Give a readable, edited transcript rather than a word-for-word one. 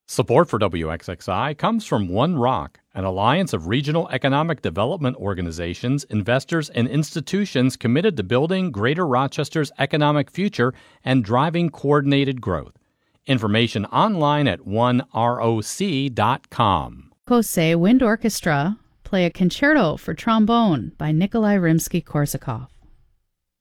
Support for WXXI comes from One Rock, an alliance of regional economic development organizations, investors, and institutions committed to building Greater Rochester's economic future and driving coordinated growth. Information online at oneroc.com. Kosei Wind Orchestra play a concerto for trombone by Nikolai Rimsky-Korsakov.